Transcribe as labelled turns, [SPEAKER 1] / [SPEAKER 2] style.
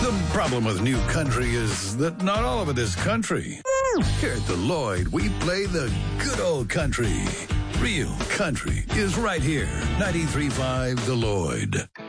[SPEAKER 1] The problem with new country is that not all of it is country. Here at the Lloyd, we play the good old country. Real country is right here. 93.5 The Lloyd.